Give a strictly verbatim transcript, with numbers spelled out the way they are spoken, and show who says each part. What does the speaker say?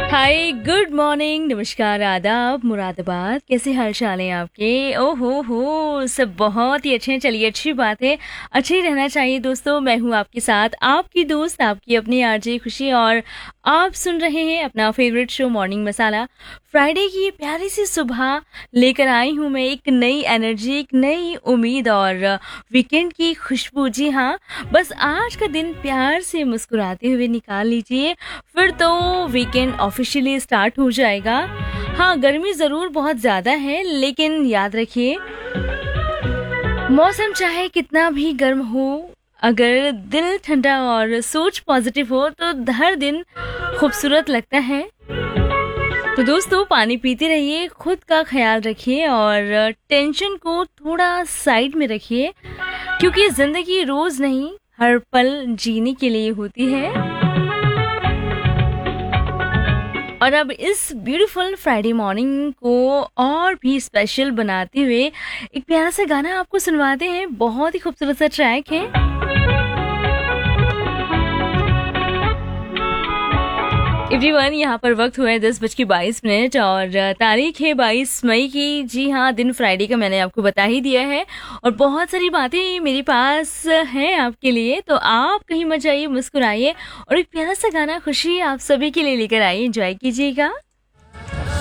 Speaker 1: हाय, good morning, नमस्कार, आदाब, मुरादाबाद। कैसे हाल चाल हैं आपके? ओहो हो, सब बहुत ही अच्छे हैं। चलिए, अच्छी बात है, अच्छे ही रहना चाहिए दोस्तों। मैं हूँ आपके साथ, आपकी दोस्त, आपकी अपनी आरजे खुशी, और आप सुन रहे हैं अपना फेवरेट शो मॉर्निंग मसाला। फ्राइडे की ये प्यारी सी सुबह लेकर आई हूँ मैं, एक नई एनर्जी, एक नई उम्मीद और वीकेंड की खुशबू। जी हाँ, बस आज का दिन प्यार से मुस्कुराते हुए निकाल लीजिए, फिर तो वीकेंड ऑफिशियली स्टार्ट हो जाएगा। हाँ, गर्मी ज़रूर बहुत ज़्यादा है, लेकिन याद रखिए, मौसम चाहे कितना भी गर्म हो, अगर दिल ठंडा और सोच पॉजिटिव हो तो हर दिन खूबसूरत लगता है। तो दोस्तों, पानी पीते रहिए, खुद का ख्याल रखिए और टेंशन को थोड़ा साइड में रखिए, क्योंकि ज़िंदगी रोज़ नहीं, हर पल जीने के लिए होती है। और अब इस ब्यूटीफुल फ्राइडे मॉर्निंग को और भी स्पेशल बनाते हुए एक प्यारा सा गाना आपको सुनवाते हैं। बहुत ही खूबसूरत सा ट्रैक है। एवरीवन, यहाँ पर वक्त हुआ है दस बज के बाईस मिनट और तारीख है बाईस मई की। जी हाँ, दिन फ्राइडे का मैंने आपको बता ही दिया है और बहुत सारी बातें मेरे पास हैं आपके लिए। तो आप कहीं मत जाइए, मुस्कुराइए और एक प्यारा सा गाना खुशी आप सभी के लिए लेकर आइए, एंजॉय कीजिएगा।